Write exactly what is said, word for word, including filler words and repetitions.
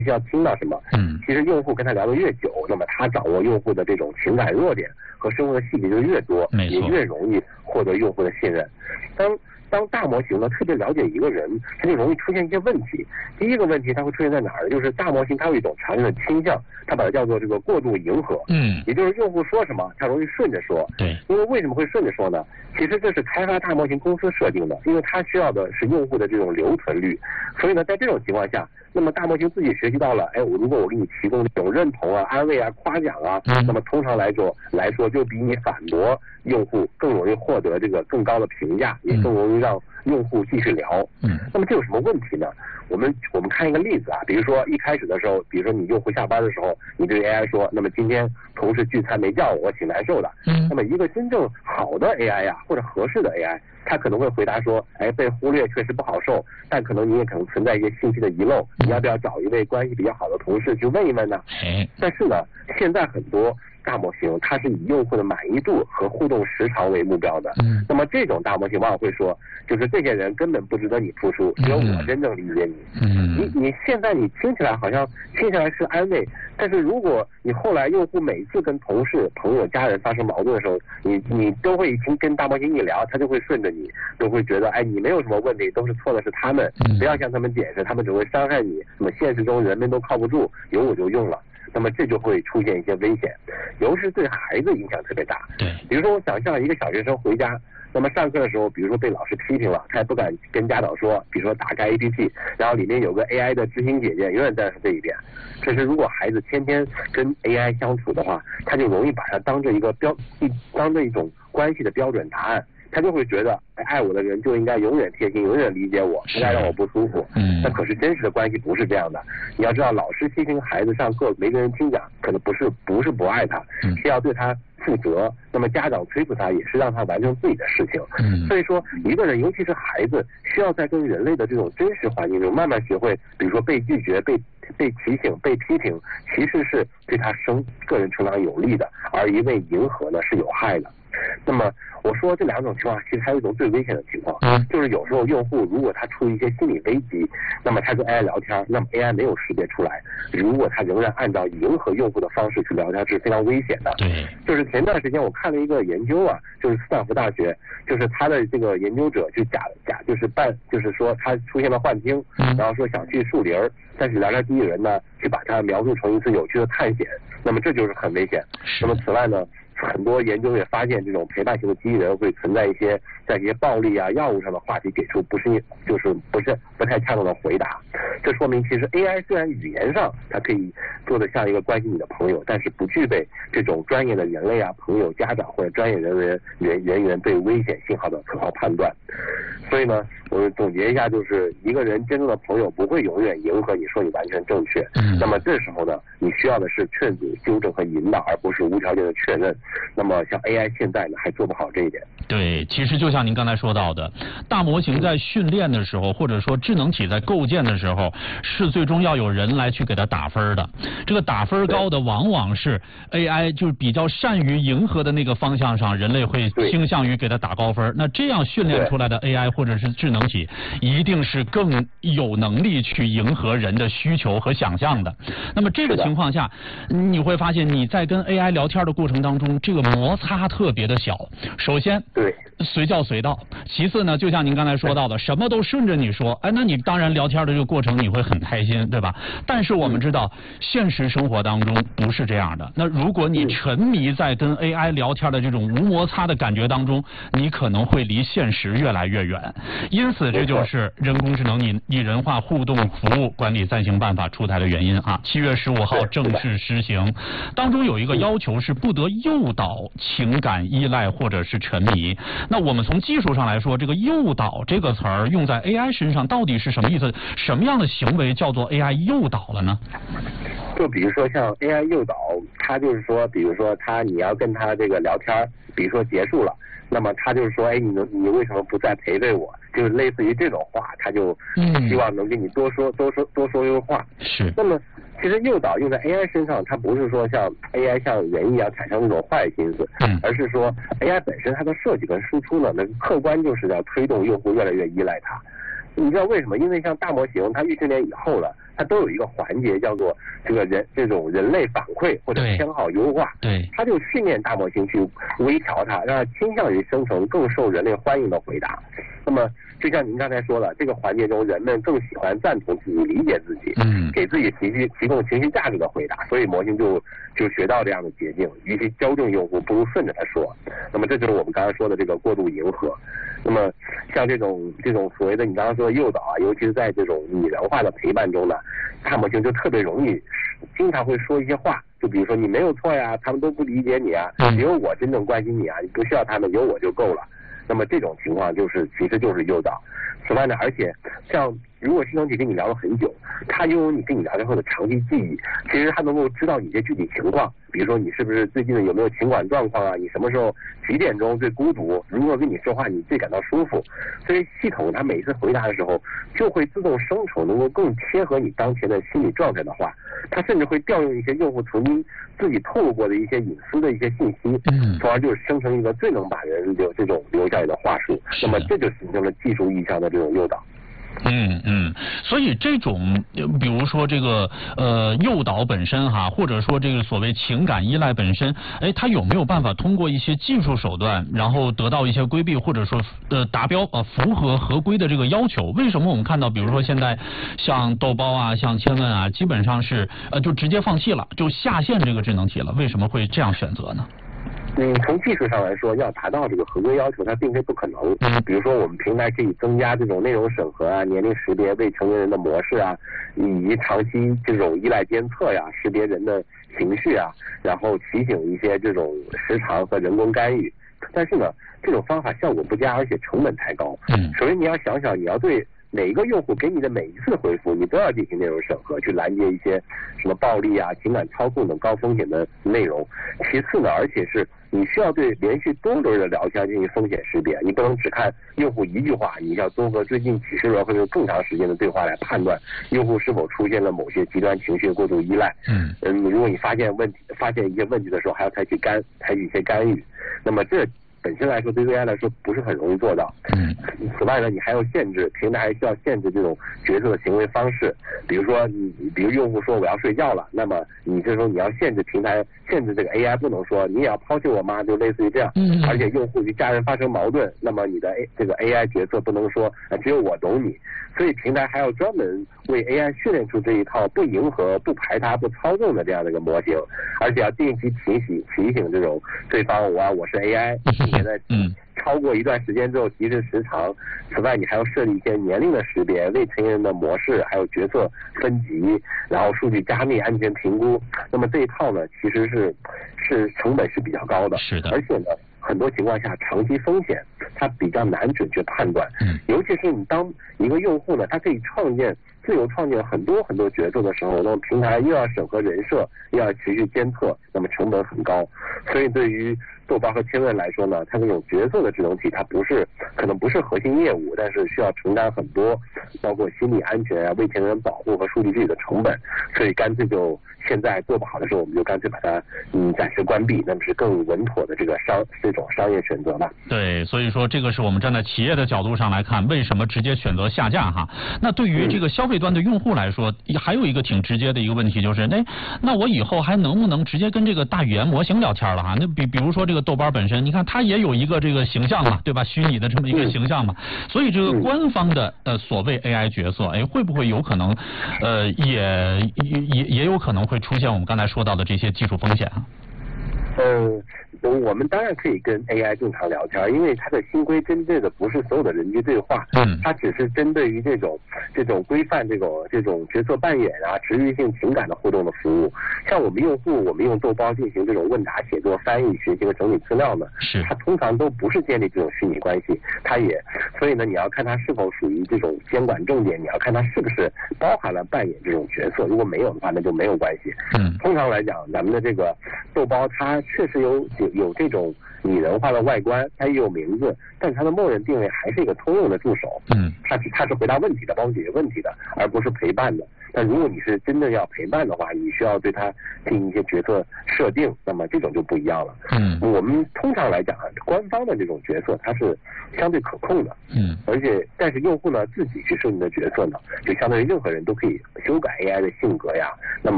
需要听到什么。 嗯， 其实用户跟他聊得越久，那么他掌握用户的这种情感弱点和生活的细节就越多，也越容易获得用户的信任。当当大模型呢特别了解一个人，它就容易出现一些问题。第一个问题它会出现在哪儿呢？就是大模型它有一种常见的倾向，它把它叫做这个过度迎合。 嗯， 也就是用户说什么，它容易顺着说。 对， 因为为什么会顺着说呢？其实这是开发大模型公司设定的，因为它需要的是用户的这种留存率。所以呢，在这种情况下，那么大模型自己学习到了，哎，我如果我给你提供这种认同啊、安慰啊、夸奖啊， 嗯、 那么通常来说来说，就比你反驳用户更容易获得这个更高的评价，也更容易让用户继续聊。 嗯， 那么这有什么问题呢？我们我们看一个例子啊，比如说一开始的时候，比如说你用户下班的时候，你对 A I 说，那么今天同事聚餐没叫我，我挺难受的。 嗯， 那么一个真正好的 A I 呀、啊，或者合适的 A I， 它可能会回答说，哎，被忽略确实不好受，但可能你也可能存在一些信息的遗漏，你要不要找一位关系比较好的同事去问一问呢？ 嗯， 但是呢，现在很多大模型它是以用户的满意度和互动时长为目标的。 嗯， 那么这种大模型往往会说，就是这些人根本不值得你付出，只有我真正理解你。 嗯， 你你现在你听起来好像听起来是安慰，但是如果你后来用户每次跟同事、朋友、家人发生矛盾的时候，你你都会听跟大模型一聊，他就会顺着你，都会觉得哎你没有什么问题，都是错的是他们，不要向他们解释，他们只会伤害你。那么现实中人们都靠不住，有我就用了。那么这就会出现一些危险，尤其是对孩子影响特别大。 对， 比如说我想象一个小学生回家，那么上课的时候，比如说被老师批评了，他也不敢跟家长说，比如说打开 A P P， 然后里面有个 A I 的知心姐姐永远在他这一边。可是如果孩子天天跟 A I 相处的话，他就容易把它当做一个标，一当做一种关系的标准答案。他就会觉得，哎，爱我的人就应该永远贴心，永远理解我，不该让我不舒服。 嗯， 那可是真实的关系不是这样的。你要知道，老师批评孩子上课没跟人听讲，可能不是不是不爱他，是要对他负责。那么家长催促他，也是让他完成自己的事情。 嗯， 所以说，一个人，尤其是孩子，需要在跟人类的这种真实环境中慢慢学会，比如说被拒绝、被被提醒、被批评，其实是对他生个人成长有利的，而一味迎合呢是有害的。那么我说这两种情况，其实还有一种最危险的情况，就是有时候用户如果他出于一些心理危机，那么他跟 A I 聊天，那么 A I 没有识别出来，如果他仍然按照迎合用户的方式去聊天，是非常危险的。 对， 就是前段时间我看了一个研究啊，就是斯坦福大学，就是他的这个研究者就假假就是办，就是说他出现了幻听，然后说想去树林，但是聊天机器人呢，去把它描述成一次有趣的探险，那么这就是很危险。那么此外呢，很多研究也发现，这种陪伴型的机器人会存在一些在一些暴力啊、药物上的话题给出不是就是不是不太恰当的回答。这说明其实 A I 虽然语言上它可以做得像一个关心你的朋友，但是不具备这种专业的人类啊、朋友、家长或者专业人员人人员对危险信号的可靠判断。所以呢，我总结一下，就是一个人真正的朋友不会永远迎合你说你完全正确。 嗯， 那么这时候呢，你需要的是劝阻、纠正和引导，而不是无条件的确认。那么像 A I 现在呢，还做不好这一点。 对，其实就像您刚才说到的，大模型在训练的时候，或者说智能体在构建的时候，是最终要有人来去给它打分的。这个打分高的往往是 A I 就是比较善于迎合的那个方向上，人类会倾向于给它打高分。那这样训练出来的 A I 或者是智能体，一定是更有能力去迎合人的需求和想象的。那么这个情况下，你会发现你在跟 A I 聊天的过程当中，这个摩擦特别的小。首先， 对， 随叫随到。其次呢，就像您刚才说到的，什么都顺着你说，哎，那你当然聊天的这个过程你会很开心，对吧？但是我们知道，现实生活当中不是这样的。那如果你沉迷在跟 A I 聊天的这种无摩擦的感觉当中，你可能会离现实越来越远。因此，这就是人工智能拟拟人化互动服务管理暂行办法出台的原因啊。七月十五号正式实行，当中有一个要求是不得诱导情感依赖或者是沉迷。那我们从技术上来说，这个诱导这个词儿用在 A I 身上到底是什么意思？什么样的行为叫做 A I 诱导了呢？ 就比如说像 A I 诱导，它就是说，比如说它你要跟它这个聊天，比如说结束了，那么他就是说，哎，你能你为什么不再陪陪我？就是类似于这种话，他就希望能跟你多说、嗯、多说多说一个话。 是。 那么其实诱导用在 A I 身上，它不是说像 A I 像人一样产生那种坏心思， 嗯， 而是说 A I 本身它的设计跟输出呢，那客观就是要推动用户越来越依赖它。你知道为什么？因为像大模型，它预训练以后了， 它都有一个环节叫做这个人这种人类反馈或者偏好优化， 对， 它就训练大模型去微调它，让它倾向于生成更受人类欢迎的回答。那么就像您刚才说了，这个环节中人们更喜欢赞同自己、理解自己，嗯，给自己提提提供情绪价值的回答，所以模型就就学到这样的捷径，与其纠正用户，不如顺着他说。那么这就是我们刚才说的这个过度迎合。那么像这种这种所谓的你刚刚说的诱导啊，尤其是在这种拟人化的陪伴中呢，大模型就特别容易经常会说一些话，就比如说你没有错呀，他们都不理解你啊，只有我真正关心你啊，你不需要他们，有我就够了。那么这种情况就是其实就是诱导。此外呢，而且像如果系统体跟你聊了很久，它拥有你跟你聊天后的长期记忆，其实它能够知道你的具体情况，比如说你是不是最近的有没有情感状况啊，你什么时候几点钟最孤独，如果跟你说话你最感到舒服，所以系统它每一次回答的时候就会自动生成能够更贴合你当前的心理状态的话，它甚至会调用一些用户曾经自己透露过的一些隐私的一些信息，从而就是生成一个最能把人留这种留下来的话术，那么这就形成了技术意义上的这种诱导。 嗯嗯，所以这种比如说这个呃诱导本身哈，或者说这个所谓情感依赖本身，哎，它有没有办法通过一些技术手段，然后得到一些规避，或者说呃达标呃符合合规的这个要求？为什么我们看到比如说现在像豆包啊、像千问啊，基本上是呃就直接放弃了，就下线这个智能体了？为什么会这样选择呢？ 嗯，从技术上来说，要达到这个合规要求，它并非不可能。嗯，比如说我们平台可以增加这种内容审核啊、年龄识别、未成年人的模式啊，以及长期这种依赖监测呀、识别人的情绪啊，然后提醒一些这种时长和人工干预。但是呢，这种方法效果不佳，而且成本太高。嗯，首先你要想想，你要对每一个用户给你的每一次回复，你都要进行内容审核，去拦截一些什么暴力啊、情感操控等高风险的内容。其次呢，而且是你需要对连续多轮的聊天进行风险识别，你不能只看用户一句话，你要综合最近几十轮或者更长时间的对话来判断用户是否出现了某些极端情绪过度依赖。嗯嗯，如果你发现问题、发现一些问题的时候，还要采取干采取一些干预，那么这本身来说，对 A I 来说不是很容易做到。嗯。此外呢，你还要限制平台，还需要限制这种角色的行为方式。比如说，你比如用户说我要睡觉了，那么你这时候你要限制平台，限制这个 A I 不能说你也要抛弃我吗？就类似于这样。嗯。而且用户与家人发生矛盾，那么你的 A 这个 A I 角色不能说呃只有我懂你，所以平台还要专门为 A I 训练出这一套不迎合、不排他、不操纵的这样的一个模型，而且要定期提醒提醒这种对方我我是 A I。现在嗯，超过一段时间之后提示时长。此外，你还要设立一些年龄的识别、未成年人的模式，还有角色分级，然后数据加密、安全评估。那么这一套呢，其实是是成本是比较高的， 是的， 而且呢，很多情况下长期风险它比较难准确判断。嗯，尤其是你当一个用户呢，他可以创建自由创建很多很多角色的时候，那么平台又要审核人设，又要持续监测，那么成本很高。所以对于豆包和千问来说呢，它这种角色的智能体，它不是可能不是核心业务，但是需要承担很多，包括心理安全啊、未成年人保护和数据治理的成本，所以干脆就现在做不好的时候，我们就干脆把它嗯暂时关闭，那么是更稳妥的这个商这种商业选择吧。 对，所以说这个是我们站在企业的角度上来看，为什么直接选择下架哈？那对于这个消费端的用户来说，还有一个挺直接的一个问题就是，哎，那我以后还能不能直接跟这个大语言模型聊天了哈？那比比如说这个豆包本身，你看它也有一个这个形象嘛，对吧？虚拟的这么一个形象嘛，所以这个官方的呃所谓 A I 角色，哎，会不会有可能呃也也也有可能会出现我们刚才说到的这些技术风险啊？ 嗯，我们当然可以跟 A I 正常聊天，因为它的新规针对的不是所有的人机对话，嗯，它只是针对于这种这种规范这种这种角色扮演啊、持续性情感的互动的服务。像我们用户，我们用豆包进行这种问答、写作、翻译、学习和整理资料呢，是它通常都不是建立这种虚拟关系，它也所以呢，你要看它是否属于这种监管重点，你要看它是不是包含了扮演这种角色，如果没有的话，那就没有关系。嗯，通常来讲，咱们的这个豆包它确实有有有这种拟人化的外观，它也有名字，但它的默认定位还是一个通用的助手。嗯，它是它是回答问题的，帮助解决问题的，而不是陪伴的。 但如果你是真正要陪伴的话，你需要对他进行一些角色设定，那么这种就不一样了。 嗯， 我们通常来讲啊，官方的这种角色它是相对可控的。 嗯， 而且但是用户呢自己去设定的角色呢，就相当于任何人都可以修改 A I 的性格呀。那么